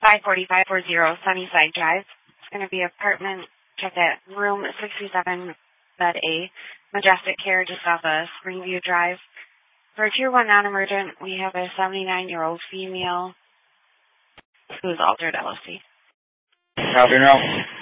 540 Sunnyside Drive. It's going to be apartment, check at room 67, bed A, Majestic Care, just off of Springview Drive. For Tier 1 non-emergent, we have a 79-year-old female who's altered LOC. Copy, now.